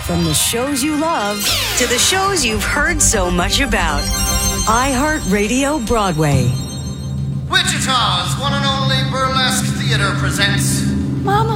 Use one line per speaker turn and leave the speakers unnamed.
From the shows you love to the shows you've heard so much about. iHeartRadio Broadway.
Wichita's one and only Burlesque Theater presents
Mama.